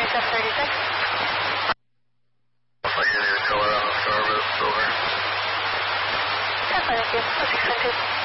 736. Alpha Union Colorado service, over. 10 thank you. 622.